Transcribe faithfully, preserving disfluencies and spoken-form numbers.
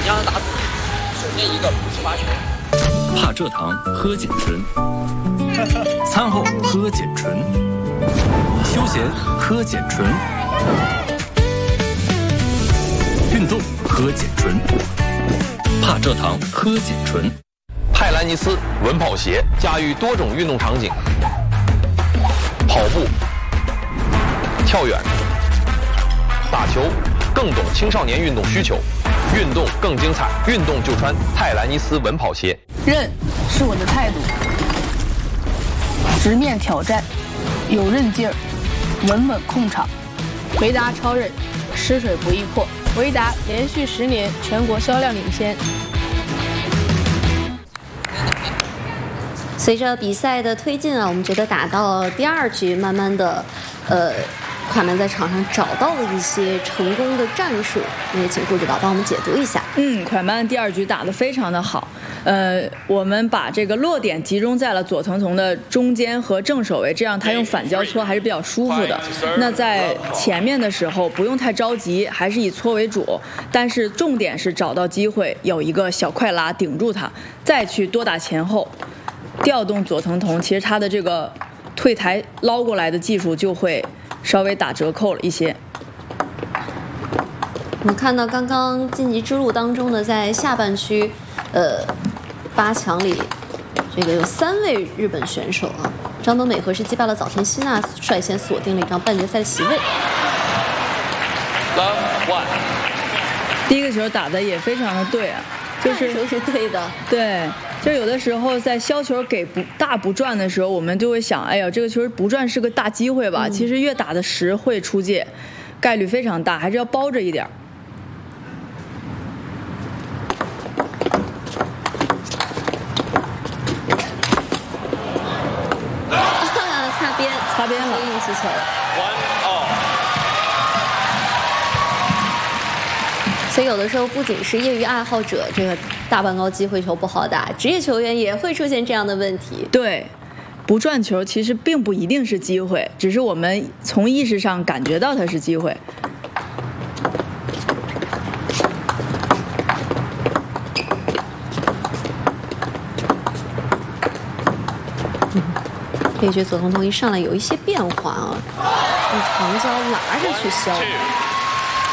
加拿大组首面一个五十八球。 怕蔗糖喝碱醇，餐后喝碱醇，休闲喝碱醇，运动喝碱醇，怕蔗糖喝碱醇。 泰兰尼斯稳跑鞋驾驭多种运动场景，跑步、跳远、打球，更懂青少年运动需求，运动更精彩，运动就穿泰兰尼斯稳跑鞋。 韧是我的态度，直面挑战，有韧劲儿，稳稳控场。维达超韧，湿水不易破。维达连续十年全国销量领先。 随着比赛的推进啊，我们觉得打到第二局，慢慢的，呃，快门在场上找到了一些成功的战术。那也请顾指导帮我们解读一下。 嗯，快曼第二局打得非常的好。呃，我们把这个落点集中在了佐藤桐的中间和正手位，这样他用反交搓还是比较舒服的。那在前面的时候不用太着急，还是以搓为主，但是重点是找到机会有一个小快拉顶住他，再去多打前后，调动佐藤桐。其实他的这个退台捞过来的技术就会稍微打折扣了一些。 我们看到刚刚晋级之路当中呢，在下半区，呃，八强里，这个有三位日本选手啊，张本美和是击败了早田希娜，率先锁定了一张半决赛的席位。 第一个球打得也非常的对啊，就是球是对的， 对。就有的时候在削球给不大不转的时候，我们就会想，哎呀，这个球不转是个大机会吧？嗯、其实越打的实会出界，概率非常大，还是要包着一点。 擦边， 擦边了， 运气球。所以有的时候不仅是业余爱好者，这个大半高机会球不好打，职业球员也会出现这样的问题。 对，不转球其实并不一定是机会，只是我们从意识上感觉到它是机会。 这局佐藤桐一上来有一些变化啊，用长胶拉着去削。